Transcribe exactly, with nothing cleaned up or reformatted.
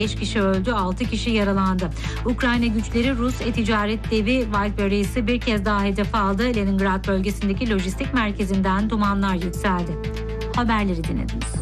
beş kişi öldü, altı kişi yaralandı. Ukrayna güçleri Rus e-ticaret devi Wildberries'i bir kez daha hedef aldı. Leningrad bölgesindeki lojistik merkezinden dumanlar yükseldi. Haberleri dinlediniz.